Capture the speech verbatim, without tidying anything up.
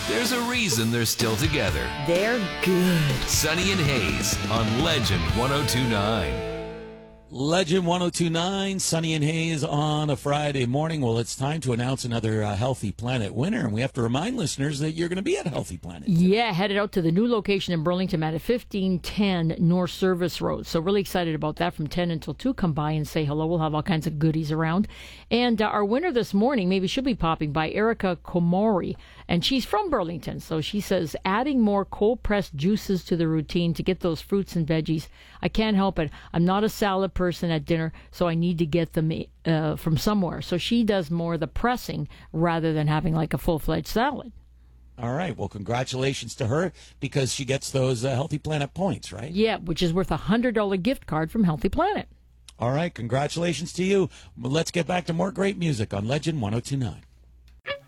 There's a reason they're still together. They're good. Sonny and Hayes on Legend one oh two point nine. Legend one oh two point nine, Sonny and Hayes on a Friday morning. Well, it's time to announce another uh, Healthy Planet winner, and we have to remind listeners that you're going to be at Healthy Planet. Yeah, headed out to the new location in Burlington at fifteen ten North Service Road. So really excited about that from ten until two. Come by and say hello. We'll have all kinds of goodies around. And uh, our winner this morning, maybe she'll be popping by, Erica Komori, and she's from Burlington. So she says, adding more cold-pressed juices to the routine to get those fruits and veggies. I can't help it. I'm not a salad person. person at dinner, so I need to get them uh, from somewhere. So she does more of the pressing rather than having like a full-fledged salad. All right. Well, congratulations to her because she gets those uh, Healthy Planet points, right? Yeah, which is worth a one hundred dollars gift card from Healthy Planet. All right. Congratulations to you. Well, let's get back to more great music on Legend one oh two point nine.